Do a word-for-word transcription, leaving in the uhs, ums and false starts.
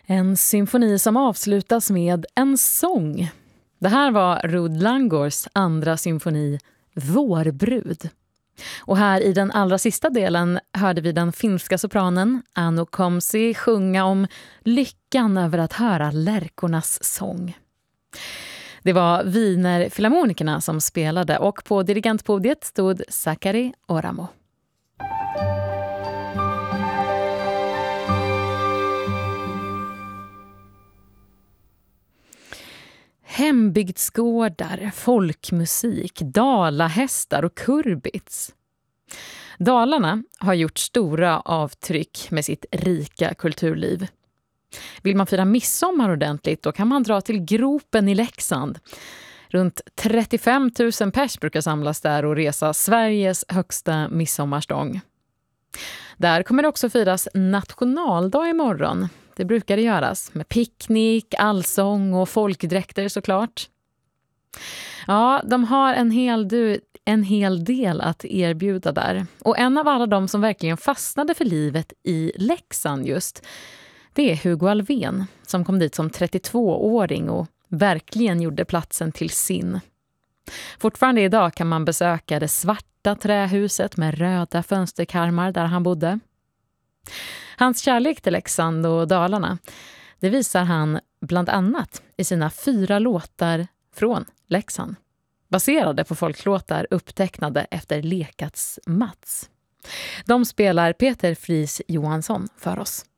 En symfoni som avslutas med en sång. Det här var Ruud Langårs andra symfoni, Vårbrud. Och här i den allra sista delen hörde vi den finska sopranen Anu Komsi sjunga om lyckan över att höra lärkornas sång. Det var Wiener Filharmonikerna som spelade och på dirigentpodiet stod Sakari Oramo. Hembygdsgårdar, folkmusik, dalahästar och kurbits. Dalarna har gjort stora avtryck med sitt rika kulturliv. Vill man fira midsommar ordentligt, då kan man dra till Gropen i Leksand. Runt trettiofem tusen pers brukar samlas där och resa Sveriges högsta midsommarstång. Där kommer det också firas nationaldag imorgon. Det brukar det göras med picknick, allsång och folkdräkter såklart. Ja, de har en hel, du, en hel del att erbjuda där. Och en av alla de som verkligen fastnade för livet i Leksand just, det är Hugo Alfvén som kom dit som trettiotvååring och verkligen gjorde platsen till sin. Fortfarande idag kan man besöka det svarta trähuset med röda fönsterkarmar där han bodde. Hans kärlek till Leksand och Dalarna, det visar han bland annat i sina fyra låtar från Leksand, baserade på folklåtar upptecknade efter Lekats Mats. De spelar Peter Fries Johansson för oss.